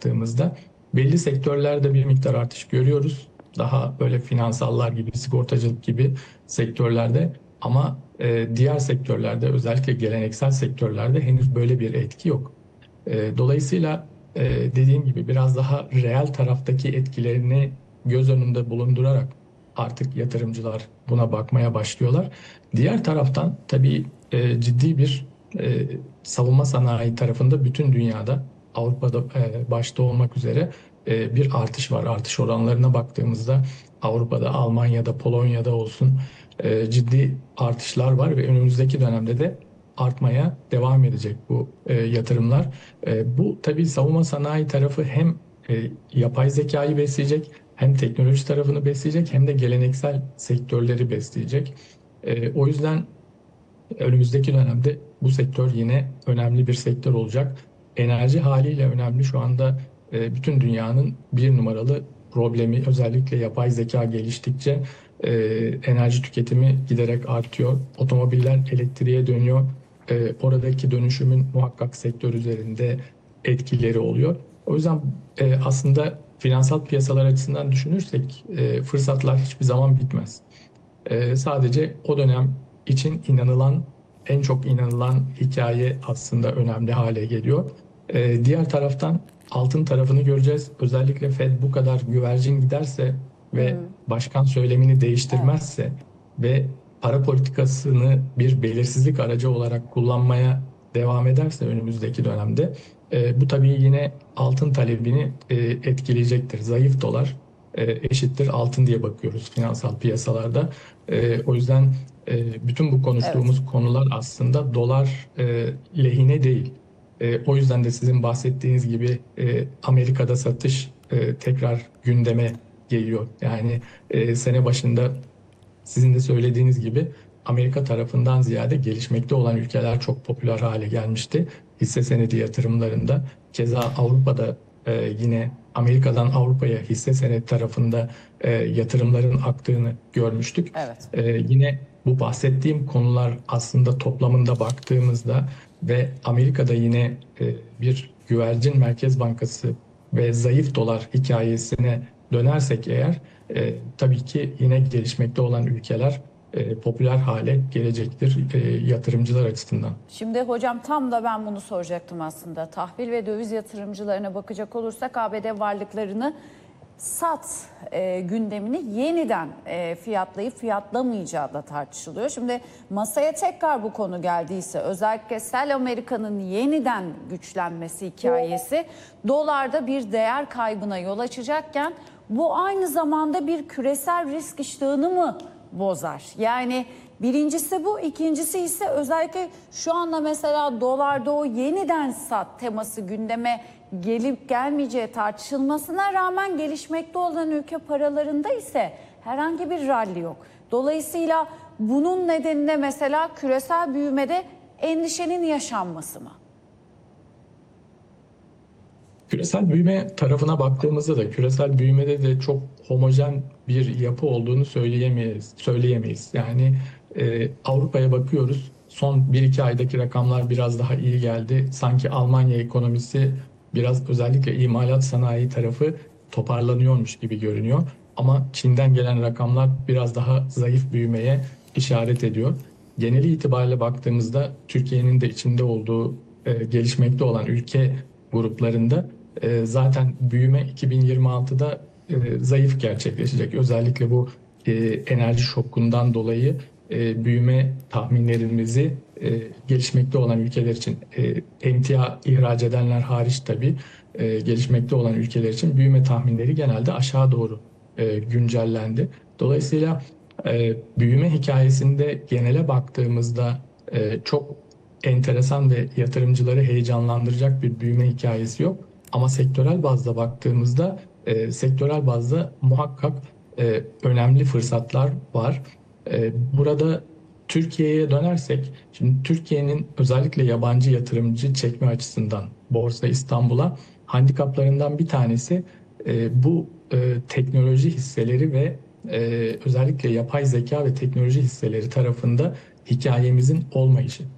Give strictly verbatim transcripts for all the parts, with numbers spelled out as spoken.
baktığımızda belli sektörlerde bir miktar artış görüyoruz. Daha böyle finansallar gibi, sigortacılık gibi sektörlerde, ama e, diğer sektörlerde, özellikle geleneksel sektörlerde henüz böyle bir etki yok. E, dolayısıyla e, dediğim gibi biraz daha reel taraftaki etkilerini göz önünde bulundurarak artık yatırımcılar buna bakmaya başlıyorlar. Diğer taraftan tabii e, ciddi bir e, savunma sanayi tarafında bütün dünyada, Avrupa'da e, başta olmak üzere e, bir artış var. Artış oranlarına baktığımızda Avrupa'da, Almanya'da, Polonya'da olsun e, ciddi artışlar var ve önümüzdeki dönemde de artmaya devam edecek bu e, yatırımlar. E, bu tabii savunma sanayi tarafı hem e, yapay zekayı besleyecek, hem teknoloji tarafını besleyecek, hem de geleneksel sektörleri besleyecek. E, o yüzden önümüzdeki dönemde bu sektör yine önemli bir sektör olacak. Enerji haliyle önemli. Şu anda e, bütün dünyanın bir numaralı problemi, özellikle yapay zeka geliştikçe e, enerji tüketimi giderek artıyor. Otomobiller elektriğe dönüyor. E, oradaki dönüşümün muhakkak sektör üzerinde etkileri oluyor. O yüzden e, aslında finansal piyasalar açısından düşünürsek e, fırsatlar hiçbir zaman bitmez. E, sadece o dönem için inanılan, en çok inanılan hikaye aslında önemli hale geliyor. Ee, diğer taraftan altın tarafını göreceğiz. Özellikle Fed bu kadar güvercin giderse ve Hmm, başkan söylemini evet. değiştirmezse ve para politikasını bir belirsizlik aracı olarak kullanmaya devam ederse önümüzdeki dönemde e, bu tabii yine altın talebini e, etkileyecektir. Zayıf dolar e, eşittir altın diye bakıyoruz finansal piyasalarda. E, o yüzden e, bütün bu Evet. konuştuğumuz konular aslında dolar e, lehine değil. E, o yüzden de sizin bahsettiğiniz gibi e, Amerika'da satış e, tekrar gündeme geliyor. Yani e, sene başında sizin de söylediğiniz gibi Amerika tarafından ziyade gelişmekte olan ülkeler çok popüler hale gelmişti hisse senedi yatırımlarında. Keza Avrupa'da e, yine Amerika'dan Avrupa'ya hisse senedi tarafında e, yatırımların aktığını görmüştük. Evet. E, yine bu bahsettiğim konular aslında toplamında baktığımızda ve Amerika'da yine e, bir güvercin Merkez Bankası ve zayıf dolar hikayesine dönersek eğer, e, tabii ki yine gelişmekte olan ülkeler e, popüler hale gelecektir e, yatırımcılar açısından. Şimdi hocam tam da ben bunu soracaktım aslında. Tahvil ve döviz yatırımcılarına bakacak olursak A B D varlıklarını sat e, gündemini yeniden e, fiyatlayıp fiyatlamayacağı da tartışılıyor. Şimdi masaya tekrar bu konu geldiyse, özellikle Sell Amerika'nın yeniden güçlenmesi hikayesi dolarda bir değer kaybına yol açacakken bu aynı zamanda bir küresel risk iştahını mı bozar? Yani birincisi bu, ikincisi ise özellikle şu anda mesela dolarda o yeniden sat teması gündeme gelip gelmeyeceği tartışılmasına rağmen gelişmekte olan ülke paralarında ise herhangi bir ralli yok. Dolayısıyla bunun nedenine mesela küresel büyümede endişenin yaşanması mı? Küresel büyüme tarafına baktığımızda da küresel büyümede de çok homojen bir yapı olduğunu söyleyemeyiz. söyleyemeyiz. Yani e, Avrupa'ya bakıyoruz. Son bir iki aydaki rakamlar biraz daha iyi geldi. Sanki Almanya ekonomisi biraz, özellikle imalat sanayi tarafı toparlanıyormuş gibi görünüyor. Ama Çin'den gelen rakamlar biraz daha zayıf büyümeye işaret ediyor. Geneli itibariyle baktığımızda Türkiye'nin de içinde olduğu e, gelişmekte olan ülke gruplarında e, zaten büyüme iki bin yirmi altıda e, zayıf gerçekleşecek. Özellikle bu e, enerji şokundan dolayı e, büyüme tahminlerimizi e, gelişmekte olan ülkeler için, e, emtia ihraç edenler hariç tabii, e, gelişmekte olan ülkeler için büyüme tahminleri genelde aşağı doğru e, güncellendi. Dolayısıyla e, büyüme hikayesinde genele baktığımızda e, çok enteresan ve yatırımcıları heyecanlandıracak bir büyüme hikayesi yok. Ama sektörel bazda baktığımızda e, sektörel bazda muhakkak e, önemli fırsatlar var. E, burada Türkiye'ye dönersek, şimdi Türkiye'nin özellikle yabancı yatırımcı çekme açısından Borsa İstanbul'a handikaplarından bir tanesi e, bu e, teknoloji hisseleri ve e, özellikle yapay zeka ve teknoloji hisseleri tarafında hikayemizin olmayışı.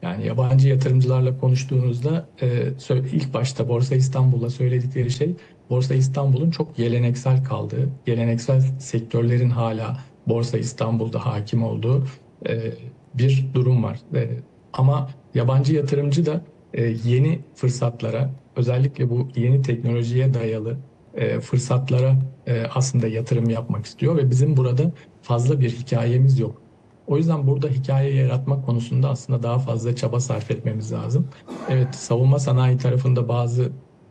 Yani yabancı yatırımcılarla konuştuğunuzda e, sö- ilk başta Borsa İstanbul'la söyledikleri şey Borsa İstanbul'un çok geleneksel kaldığı, geleneksel sektörlerin hala Borsa İstanbul'da hakim olduğu e, bir durum var. E, ama yabancı yatırımcı da e, yeni fırsatlara, özellikle bu yeni teknolojiye dayalı e, fırsatlara e, aslında yatırım yapmak istiyor ve bizim burada fazla bir hikayemiz yok. O yüzden burada hikaye yaratmak konusunda aslında daha fazla çaba sarf etmemiz lazım. Evet, savunma sanayi tarafında bazı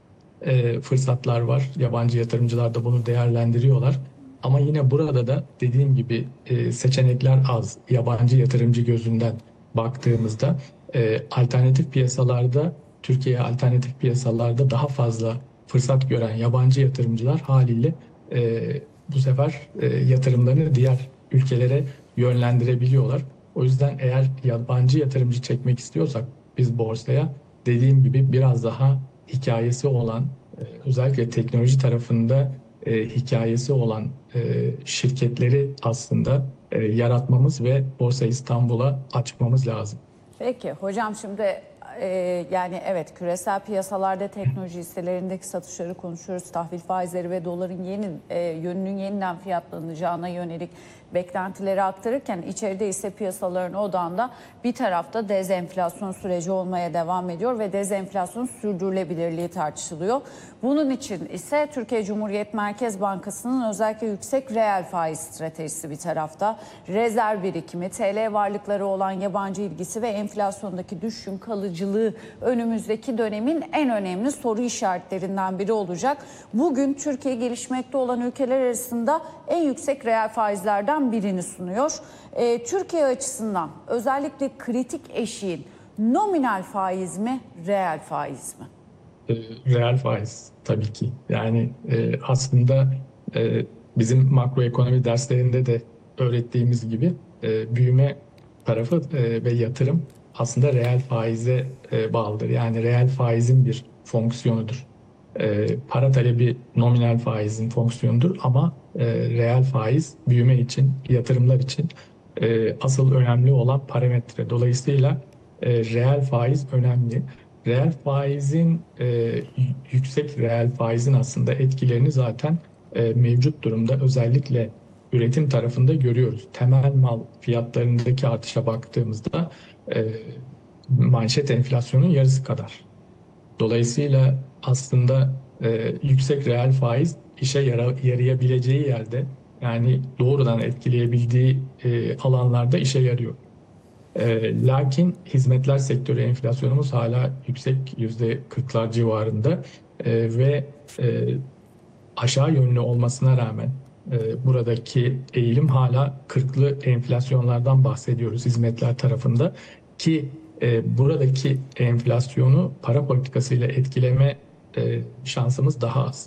e, fırsatlar var. Yabancı yatırımcılar da bunu değerlendiriyorlar. Ama yine burada da dediğim gibi e, seçenekler az. Yabancı yatırımcı gözünden baktığımızda e, alternatif piyasalarda, Türkiye'ye alternatif piyasalarda daha fazla fırsat gören yabancı yatırımcılar haliyle e, bu sefer e, yatırımlarını diğer ülkelere yönlendirebiliyorlar. O yüzden eğer yabancı yatırımcı çekmek istiyorsak biz borsaya, dediğim gibi biraz daha hikayesi olan, e, özellikle teknoloji tarafında e, hikayesi olan e, şirketleri aslında e, yaratmamız ve Borsa İstanbul'a açmamız lazım. Peki hocam, şimdi e, yani evet, küresel piyasalarda teknoloji hisselerindeki satışları konuşuyoruz. Tahvil faizleri ve doların yeni e, yönünün yeniden fiyatlanacağına yönelik beklentileri aktarırken, içeride ise piyasaların odağında bir tarafta dezenflasyon süreci olmaya devam ediyor ve dezenflasyon sürdürülebilirliği tartışılıyor. Bunun için ise Türkiye Cumhuriyet Merkez Bankası'nın özellikle yüksek reel faiz stratejisi bir tarafta, rezerv birikimi, T L varlıkları olan yabancı ilgisi ve enflasyondaki düşüşün kalıcılığı önümüzdeki dönemin en önemli soru işaretlerinden biri olacak. Bugün Türkiye gelişmekte olan ülkeler arasında en yüksek reel faizlerden birini sunuyor. Ee, Türkiye açısından özellikle kritik eşiğin nominal faiz mi, reel faiz mi? E, Reel faiz tabii ki. Yani e, aslında e, bizim makroekonomi derslerinde de öğrettiğimiz gibi e, büyüme tarafı e, ve yatırım aslında reel faize e, bağlıdır. Yani reel faizin bir fonksiyonudur. E, para talebi nominal faizin fonksiyonudur ama e, reel faiz büyüme için, yatırımlar için e, asıl önemli olan parametre. Dolayısıyla e, reel faiz önemli. Reel faizin e, yüksek reel faizin aslında etkilerini zaten e, mevcut durumda özellikle üretim tarafında görüyoruz. Temel mal fiyatlarındaki artışa baktığımızda e, manşet enflasyonun yarısı kadar. Dolayısıyla aslında e, yüksek reel faiz işe yara- yarayabileceği yerde, yani doğrudan etkileyebildiği e, alanlarda işe yarıyor. E, lakin hizmetler sektörü enflasyonumuz hala yüksek, yüzde kırklar civarında. E, ve e, aşağı yönlü olmasına rağmen e, buradaki eğilim hala kırklı enflasyonlardan bahsediyoruz hizmetler tarafında ki e, buradaki enflasyonu para politikasıyla etkileme e, şansımız daha az.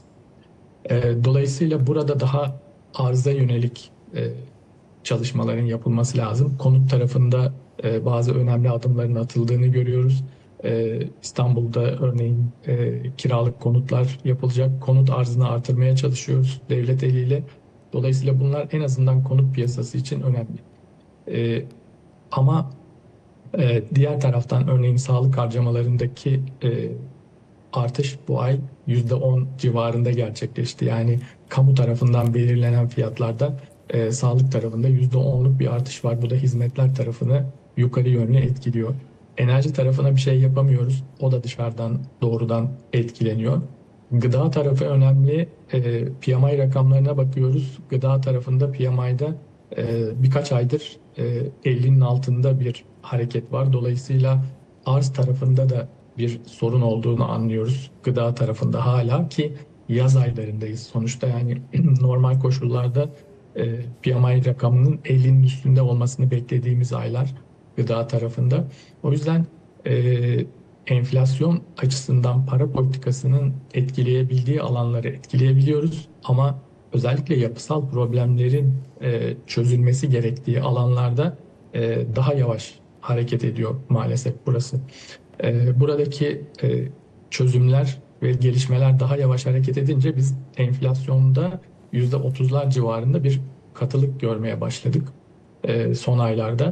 E, dolayısıyla burada daha arıza yönelik e, çalışmaların yapılması lazım. Konut tarafında e, bazı önemli adımların atıldığını görüyoruz. E, İstanbul'da örneğin e, kiralık konutlar yapılacak. Konut arzını artırmaya çalışıyoruz devlet eliyle. Dolayısıyla bunlar en azından konut piyasası için önemli. E, ama e, diğer taraftan örneğin sağlık harcamalarındaki e, artış bu ay yüzde on civarında gerçekleşti. Yani kamu tarafından belirlenen fiyatlarda e, sağlık tarafında yüzde onluk bir artış var. Bu da hizmetler tarafını yukarı yönlü etkiliyor. Enerji tarafına bir şey yapamıyoruz. O da dışarıdan doğrudan etkileniyor. Gıda tarafı önemli. E, P M I rakamlarına bakıyoruz. Gıda tarafında P M I'da e, birkaç aydır e, ellinin altında bir hareket var. Dolayısıyla arz tarafında da bir sorun olduğunu anlıyoruz. Gıda tarafında hala, ki yaz aylarındayız. Sonuçta yani normal koşullarda e, P M I rakamının ellinin üstünde olmasını beklediğimiz aylar gıda tarafında. O yüzden e, enflasyon açısından para politikasının etkileyebildiği alanları etkileyebiliyoruz ama özellikle yapısal problemlerin e, çözülmesi gerektiği alanlarda e, daha yavaş hareket ediyor maalesef burası. E, buradaki e, çözümler ve gelişmeler daha yavaş hareket edince biz enflasyonda yüzde otuzlar civarında bir katılık görmeye başladık e, son aylarda.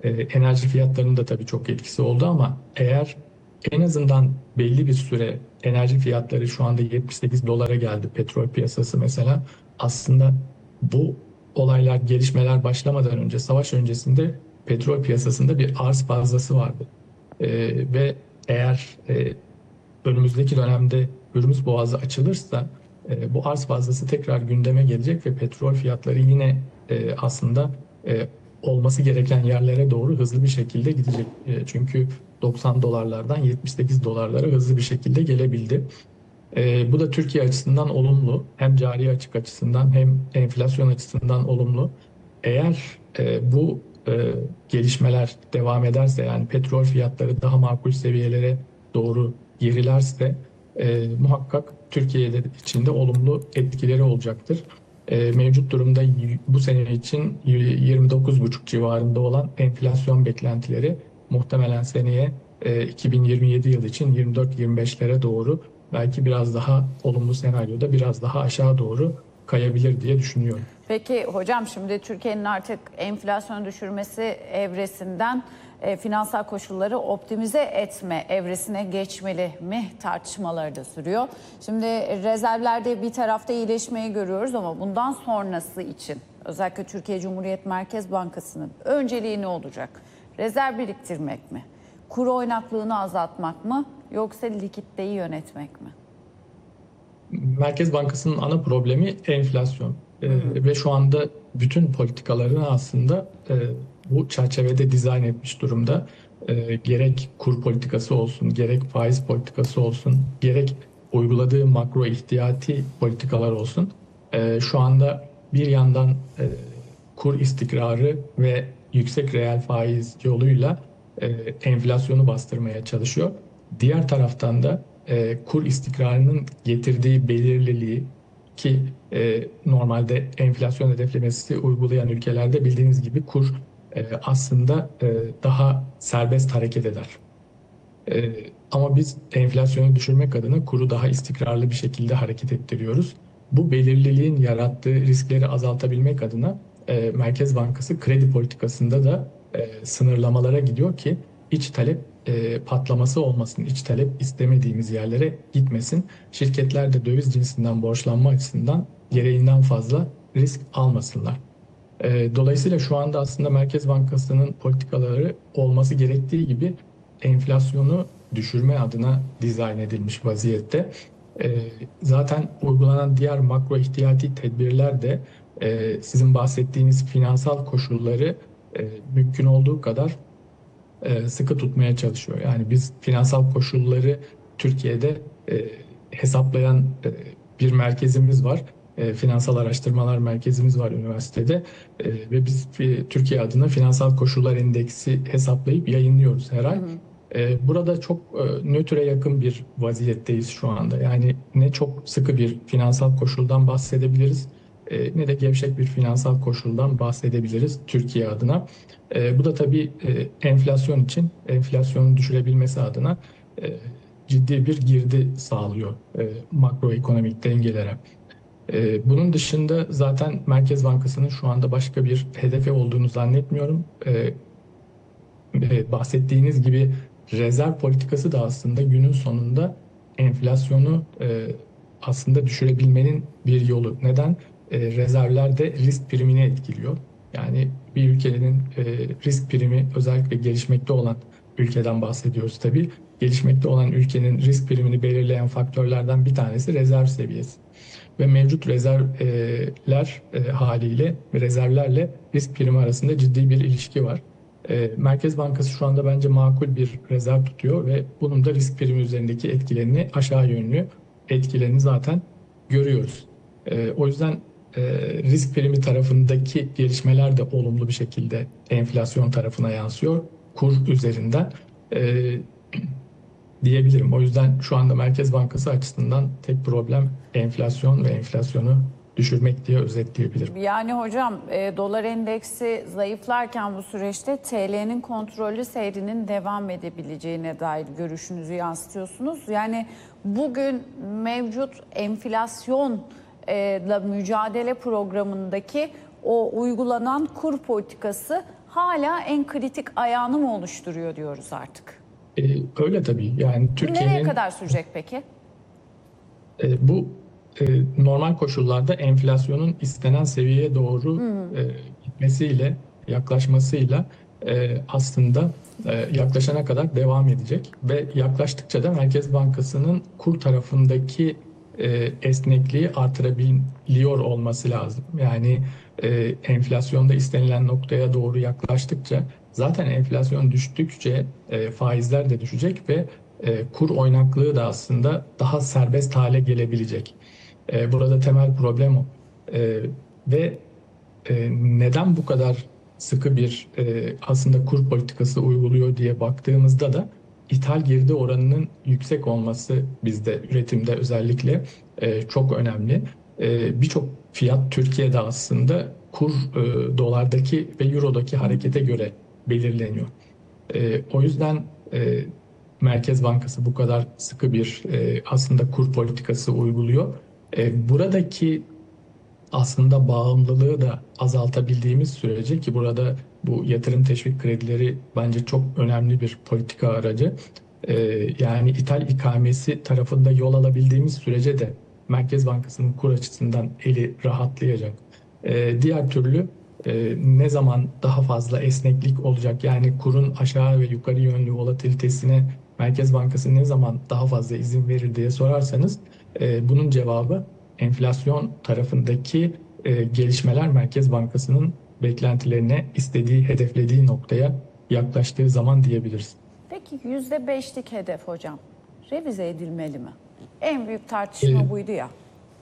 e, enerji fiyatlarının da tabii çok etkisi oldu ama eğer en azından belli bir süre enerji fiyatları şu anda yetmiş sekiz dolara geldi, petrol piyasası mesela. Aslında bu olaylar, gelişmeler başlamadan önce, savaş öncesinde petrol piyasasında bir arz fazlası vardı. E, ve eğer e, önümüzdeki dönemde Hürmüz Boğazı açılırsa e, bu arz fazlası tekrar gündeme gelecek ve petrol fiyatları yine e, aslında e, olması gereken yerlere doğru hızlı bir şekilde gidecek. E, çünkü doksan dolarlardan yetmiş sekiz dolarlara hızlı bir şekilde gelebildi. E, bu da Türkiye açısından olumlu. Hem cari açık açısından hem enflasyon açısından olumlu. Eğer e, bu e, gelişmeler devam ederse, yani petrol fiyatları daha makul seviyelere doğru gerilerse e, muhakkak Türkiye'de içinde olumlu etkileri olacaktır. E, mevcut durumda y- bu sene için yirmi dokuz buçuk civarında olan enflasyon beklentileri muhtemelen seneye e, iki bin yirmi yedi yıl için yirmi dört yirmi beşlere doğru, belki biraz daha olumlu senaryoda biraz daha aşağı doğru kayabilir diye düşünüyorum. Peki hocam, şimdi Türkiye'nin artık enflasyon düşürmesi evresinden e, finansal koşulları optimize etme evresine geçmeli mi tartışmaları da sürüyor. Şimdi rezervlerde bir tarafta iyileşmeyi görüyoruz ama bundan sonrası için özellikle Türkiye Cumhuriyet Merkez Bankası'nın önceliği ne olacak? Rezerv biriktirmek mi? Kur oynaklığını azaltmak mı? Yoksa likiditeyi yönetmek mi? Merkez Bankası'nın ana problemi enflasyon. Ee, ve şu anda bütün politikalarını aslında e, bu çerçevede dizayn etmiş durumda. Ee, gerek kur politikası olsun, gerek faiz politikası olsun, gerek uyguladığı makro ihtiyati politikalar olsun. Ee, şu anda bir yandan e, kur istikrarı ve yüksek reel faiz yoluyla e, enflasyonu bastırmaya çalışıyor. Diğer taraftan da e, kur istikrarının getirdiği belirliliği, ki e, normalde enflasyon hedeflemesi uygulayan ülkelerde bildiğiniz gibi kur e, aslında e, daha serbest hareket eder. E, ama biz enflasyonu düşürmek adına kuru daha istikrarlı bir şekilde hareket ettiriyoruz. Bu belirliliğin yarattığı riskleri azaltabilmek adına e, Merkez Bankası kredi politikasında da e, sınırlamalara gidiyor ki iç talep e, patlaması olmasın, iç talep istemediğimiz yerlere gitmesin. Şirketler de döviz cinsinden borçlanma açısından gereğinden fazla risk almasınlar. E, dolayısıyla şu anda aslında Merkez Bankası'nın politikaları olması gerektiği gibi enflasyonu düşürme adına dizayn edilmiş vaziyette. E, zaten uygulanan diğer makro ihtiyati tedbirler de e, sizin bahsettiğiniz finansal koşulları e, mümkün olduğu kadar e, sıkı tutmaya çalışıyor. Yani biz finansal koşulları Türkiye'de e, hesaplayan e, bir merkezimiz var. E, Finansal Araştırmalar Merkezimiz var üniversitede. E, ve biz e, Türkiye adına Finansal Koşullar Endeksi hesaplayıp yayınlıyoruz her ay. E, Burada çok e, nötre yakın bir vaziyetteyiz şu anda. Yani ne çok sıkı bir finansal koşuldan bahsedebiliriz, e, ne de gevşek bir finansal koşuldan bahsedebiliriz Türkiye adına. E, bu da tabii e, enflasyon için, enflasyonun düşürebilmesi adına e, ciddi bir girdi sağlıyor e, makroekonomik dengelere. E, bunun dışında zaten Merkez Bankası'nın şu anda başka bir hedefi olduğunu zannetmiyorum. E, e, bahsettiğiniz gibi rezerv politikası da aslında günün sonunda enflasyonu e, aslında düşürebilmenin bir yolu. Neden? E, rezervler de risk primini etkiliyor. Yani bir ülkenin e, risk primi, özellikle gelişmekte olan ülkeden bahsediyoruz tabii. Gelişmekte olan ülkenin risk primini belirleyen faktörlerden bir tanesi rezerv seviyesi. Ve mevcut rezervler e, haliyle ve rezervlerle risk primi arasında ciddi bir ilişki var. E, Merkez Bankası şu anda bence makul bir rezerv tutuyor ve bunun da risk primi üzerindeki etkilerini, aşağı yönlü etkilerini zaten görüyoruz. E, o yüzden e, risk primi tarafındaki gelişmeler de olumlu bir şekilde enflasyon tarafına yansıyor. Kur üzerinden e, diyebilirim. O yüzden şu anda Merkez Bankası açısından tek problem enflasyon ve enflasyonu düşürmek diye özetleyebilirim. Yani hocam, e, dolar endeksi zayıflarken bu süreçte T L'nin kontrollü seyrinin devam edebileceğine dair görüşünüzü yansıtıyorsunuz. Yani bugün mevcut enflasyonla mücadele programındaki o uygulanan kur politikası hala en kritik ayağını mı oluşturuyor diyoruz artık? E, öyle tabii. Yani Türkiye'nin... Nereye kadar sürecek peki? E, bu e, normal koşullarda enflasyonun istenen seviyeye doğru hmm. e, gitmesiyle, yaklaşmasıyla e, aslında e, yaklaşana kadar devam edecek ve yaklaştıkça da Merkez Bankası'nın kur tarafındaki e, esnekliği artırabiliyor olması lazım. Yani e, enflasyonda istenilen noktaya doğru yaklaştıkça zaten enflasyon düştükçe e, faizler de düşecek ve e, kur oynaklığı da aslında daha serbest hale gelebilecek. E, burada temel problem o. E, ve e, neden bu kadar sıkı bir e, aslında kur politikası uyguluyor diye baktığımızda da ithal girdi oranının yüksek olması bizde üretimde özellikle e, çok önemli. E, Birçok fiyat Türkiye'de aslında kur e, dolardaki ve eurodaki harekete göre belirleniyor. E, o yüzden e, Merkez Bankası bu kadar sıkı bir e, aslında kur politikası uyguluyor. E, buradaki aslında bağımlılığı da azaltabildiğimiz sürece, ki burada bu yatırım teşvik kredileri bence çok önemli bir politika aracı. E, yani ithal ikamesi tarafında yol alabildiğimiz sürece de Merkez Bankası'nın kur açısından eli rahatlayacak. E, diğer türlü e, ne zaman daha fazla esneklik olacak, yani kurun aşağı ve yukarı yönlü volatilitesine Merkez Bankası ne zaman daha fazla izin verir diye sorarsanız e, bunun cevabı enflasyon tarafındaki e, gelişmeler Merkez Bankası'nın beklentilerine, istediği, hedeflediği noktaya yaklaştığı zaman diyebiliriz. Peki yüzde beşlik hedef hocam revize edilmeli mi? En büyük tartışma ee, buydu ya.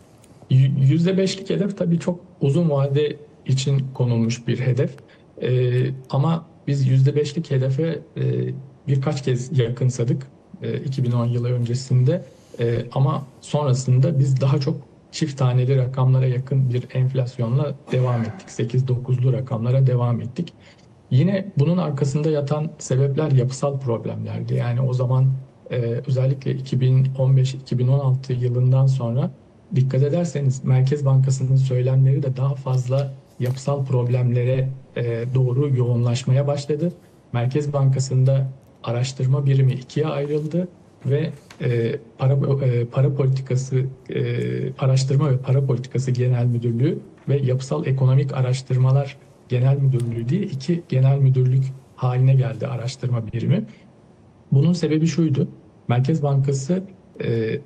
yüzde beşlik hedef tabii çok uzun vade için konulmuş bir hedef. Ee, ama biz yüzde beşlik hedefe e, birkaç kez yakınsadık e, iki bin on yılı öncesinde. E, ama sonrasında biz daha çok çift taneli rakamlara yakın bir enflasyonla devam ettik. sekiz dokuzlu rakamlara devam ettik. Yine bunun arkasında yatan sebepler yapısal problemlerdi. Yani o zaman e, özellikle iki bin on beş iki bin on altı yılından sonra dikkat ederseniz Merkez Bankası'nın söylemleri de daha fazla yapısal problemlere e, doğru yoğunlaşmaya başladı. Merkez Bankası'nda araştırma birimi ikiye ayrıldı ve e, para e, para politikası e, araştırma ve para politikası genel müdürlüğü ve yapısal ekonomik araştırmalar genel müdürlüğü diye iki genel müdürlük haline geldi araştırma birimi. Bunun sebebi şuydu: Merkez Bankası e,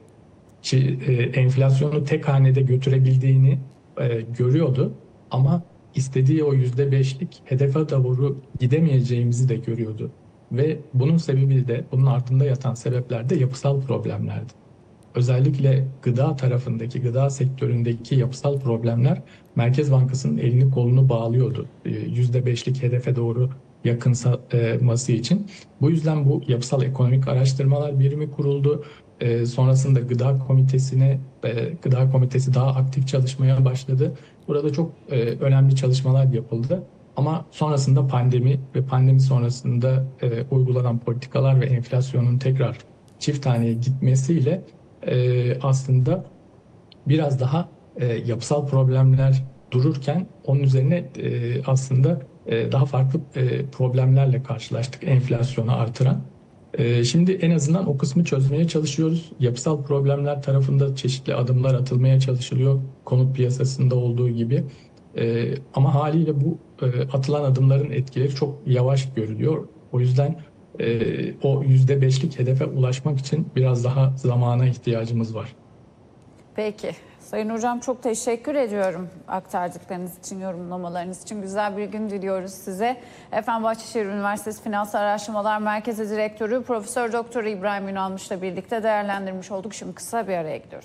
e, enflasyonu tek hanede götürebildiğini e, görüyordu ama istediği o yüzde beşlik hedefe doğru gidemeyeceğimizi de görüyordu. Ve bunun sebebi de, bunun ardında yatan sebepler de yapısal problemlerdi. Özellikle gıda tarafındaki, gıda sektöründeki yapısal problemler Merkez Bankası'nın elini kolunu bağlıyordu yüzde beşlik hedefe doğru yakınsaması için. Bu yüzden bu yapısal ekonomik araştırmalar birimi kuruldu. E, sonrasında gıda komitesine, e, gıda komitesi daha aktif çalışmaya başladı. Burada çok e, önemli çalışmalar yapıldı. Ama sonrasında pandemi ve pandemi sonrasında e, uygulanan politikalar ve enflasyonun tekrar çift taneye gitmesiyle e, aslında biraz daha e, yapısal problemler dururken onun üzerine e, aslında e, daha farklı e, problemlerle karşılaştık, enflasyonu artıran. E, şimdi en azından o kısmı çözmeye çalışıyoruz. Yapısal problemler tarafında çeşitli adımlar atılmaya çalışılıyor, konut piyasasında olduğu gibi. E, ama haliyle bu e, atılan adımların etkileri çok yavaş görülüyor. O yüzden e, o yüzde beşlik hedefe ulaşmak için biraz daha zamana ihtiyacımız var. Peki. Sayın Hocam çok teşekkür ediyorum aktardıklarınız için, yorumlamalarınız için. Güzel bir gün diliyoruz size. Efendim, Bahçeşehir Üniversitesi Finansal Araştırmalar Merkezi Direktörü Profesör Doktor İbrahim Ünalmış'la birlikte değerlendirmiş olduk. Şimdi kısa bir araya gidiyoruz.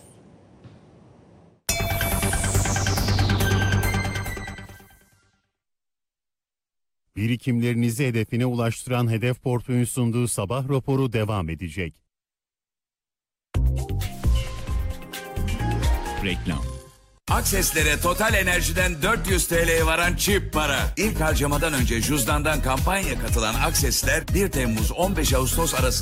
Birikimlerinizi hedefine ulaştıran Hedef Portföy'ün sunduğu sabah raporu devam edecek. Reklam. Akseslere Total Enerji'den dört yüz TL'ye varan çip para. İlk harcamadan önce cüzdandan kampanya katılan Aksesler bir Temmuz on beş Ağustos arasında